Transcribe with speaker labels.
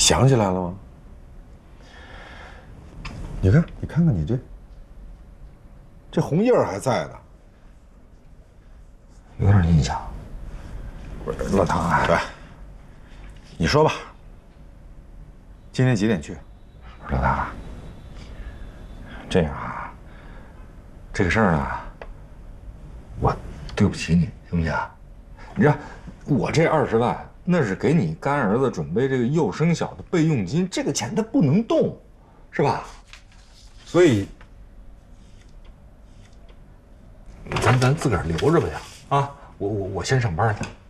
Speaker 1: 想起来了吗？你看，你看看你这红印儿还在呢。
Speaker 2: 有点印象。
Speaker 1: 不是老唐啊，对，你说吧，今天几点去？
Speaker 2: 老大，这样啊，这个事儿呢，我对不起你，行不行？你知道，我这20万那是给你干儿子准备这个幼升小的备用金，这个钱他不能动，是吧？所以，咱自个儿留着吧呀！啊，我先上班去。